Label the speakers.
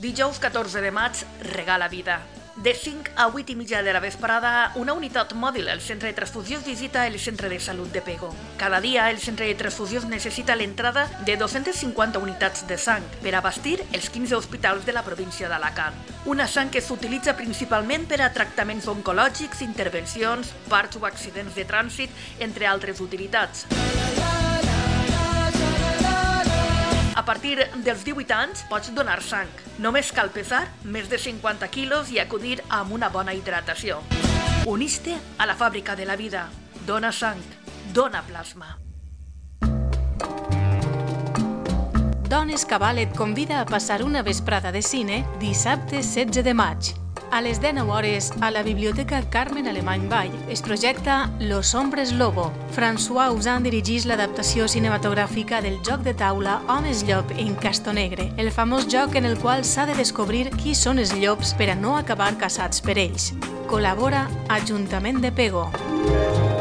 Speaker 1: Dijous 14 de maig, regala vida. De 5 a 8 i mitja de la vesprada, una unitat mòbil al centre de transfusions visita el centre de salut de Pego. Cada dia, el centre de transfusions necessita l'entrada de 250 unitats de sang per abastir els 15 hospitals de la província d'Alacant. Una sang que s'utilitza principalment per a tractaments oncològics, intervencions, parts o accidents de trànsit, entre altres utilitats. A partir dels 18 anys pots donar sang. Només cal pesar més de 50 quilos i acudir amb una bona hidratació. Unís-te a la fàbrica de la vida. Dona sang. Dona plasma.
Speaker 2: Dones Cabal et convida a passar una vesprada de cine dissabte 16 de maig. A les 19 hores, a la Biblioteca Carmen Alemany Vall, es projecta Los Hombres Lobo. François Ozon dirigeix l'adaptació cinematogràfica del joc de taula Homes Llop en Castonegre, el famós joc en el qual s'ha de descobrir qui són els llops per a no acabar caçats per ells. Col·labora Ajuntament de Pego.